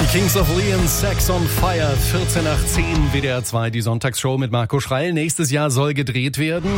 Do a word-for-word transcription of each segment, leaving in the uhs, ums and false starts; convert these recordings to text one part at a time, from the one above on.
Kings of Leon, Sex on Fire, vierzehn nach zehn, W D R zwei, die Sonntagsshow mit Marco Schreil. Nächstes Jahr soll gedreht werden.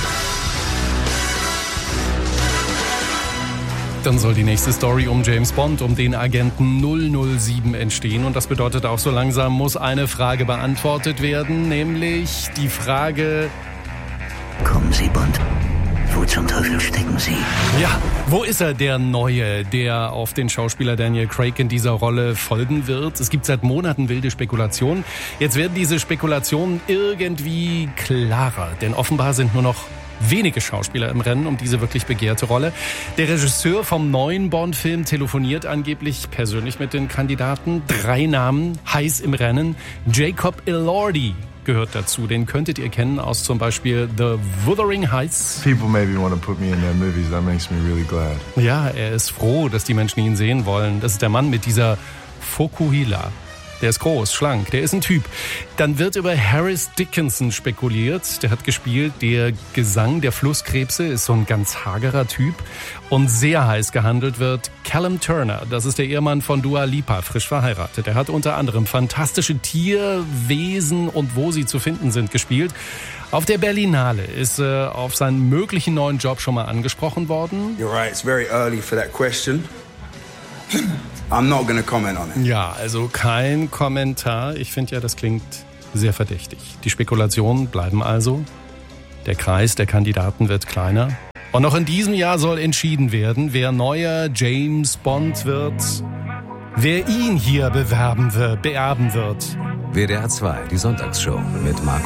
Dann soll die nächste Story um James Bond, um den Agenten null null sieben entstehen. Und das bedeutet auch, so langsam muss eine Frage beantwortet werden, nämlich die Frage: Kommen Sie, Bond. Wo zum Teufel stecken Sie? Ja, wo ist er, der Neue, der auf den Schauspieler Daniel Craig in dieser Rolle folgen wird? Es gibt seit Monaten wilde Spekulationen. Jetzt werden diese Spekulationen irgendwie klarer, denn offenbar sind nur noch wenige Schauspieler im Rennen um diese wirklich begehrte Rolle. Der Regisseur vom neuen Bond-Film telefoniert angeblich persönlich mit den Kandidaten. Drei Namen heiß im Rennen. Jacob Elordi gehört dazu. Den könntet ihr kennen aus zum Beispiel The Wuthering Heights. People maybe want to put me in their movies. That makes me really glad. Ja, er ist froh, dass die Menschen ihn sehen wollen. Das ist der Mann mit dieser Fokuhila. Der ist groß, schlank, der ist ein Typ. Dann wird über Harris Dickinson spekuliert. Der hat gespielt, der Gesang der Flusskrebse, ist so ein ganz hagerer Typ. Und sehr heiß gehandelt wird Callum Turner. Das ist der Ehemann von Dua Lipa, frisch verheiratet. Er hat unter anderem Fantastische Tierwesen und Wo sie zu finden sind gespielt. Auf der Berlinale ist er auf seinen möglichen neuen Job schon mal angesprochen worden. You're right, it's very early for that question. I'm not gonna comment on it. Ja, also kein Kommentar. Ich finde ja, das klingt sehr verdächtig. Die Spekulationen bleiben also. Der Kreis der Kandidaten wird kleiner. Und noch in diesem Jahr soll entschieden werden, wer neuer James Bond wird, wer ihn hier bewerben wird, beerben wird. W D R zwei, die Sonntagsshow mit Marco